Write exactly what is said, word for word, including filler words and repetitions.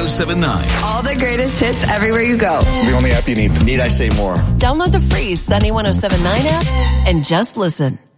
seven nine. All the greatest hits everywhere you go. The only app you need. Need I say more? Download the free Sunny one oh seven nine app and just listen.